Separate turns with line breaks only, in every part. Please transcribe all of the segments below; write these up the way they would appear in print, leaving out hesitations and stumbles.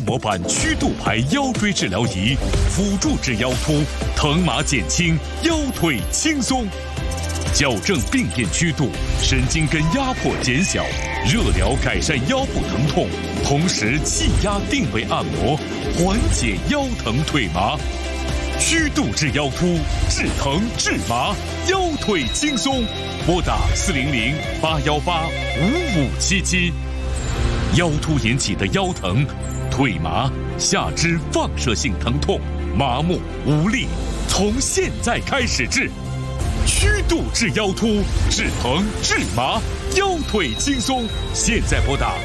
摩板曲度排腰椎治疗仪，辅助治腰突，疼麻减轻，腰腿轻松。矫正病变曲度，神经根压迫减小，热疗改善腰部疼痛，同时气压定位按摩，缓解腰疼腿麻。曲度治腰突，治疼治麻，腰腿轻松。拨打400-818-5577。腰突引起的腰疼、腿麻、下肢放射性疼痛、麻木无力，从现在开始治。曲度治腰突，治疼治麻，腰腿轻松。现在拨打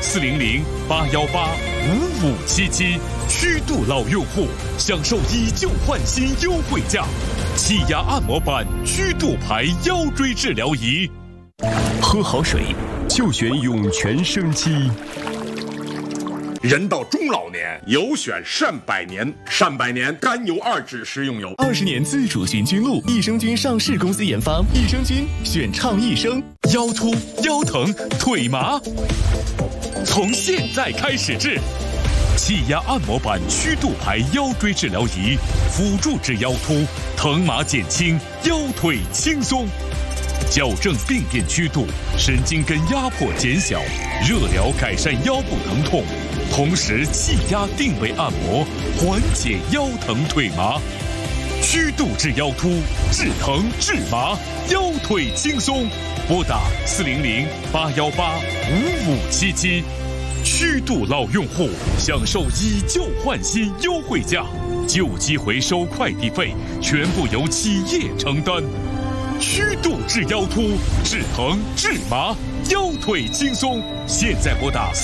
400-818-5577。曲度老用户享受以旧换新优惠价，气压按摩板曲度排腰椎治疗仪。
喝好水就选涌泉生机。
人到中老年，有选善百年。善百年甘油2酯食用油
，20年自主寻菌露，益生菌上市公司研发，益生菌选畅益生。
腰突、腰疼、腿麻，从现在开始治。气压按摩板曲度排腰椎治疗仪，辅助治腰突，疼麻减轻，腰腿轻松。矫正病变曲度，神经根压迫减小，热疗改善腰部疼痛，同时气压定位按摩，缓解腰疼腿麻。曲度治腰突，治疼治麻，腰腿轻松。拨打400-818-5577。曲度老用户享受以旧换新优惠价，旧机回收快递费全部由企业承担。曲度治腰突，治疼治麻，腰腿轻松。现在拨打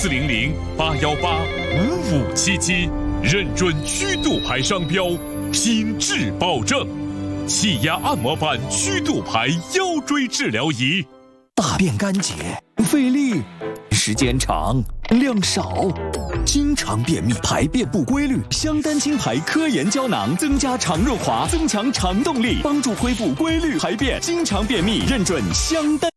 400-818-5577，认准曲度牌商标，品质保证。气压按摩板曲度牌腰椎治疗仪。
大便干结，费力，时间长，量少，经常便秘，排便不规律，香丹清排科研胶囊增加肠润滑，增强肠动力，帮助恢复规律排便。经常便秘，认准香丹。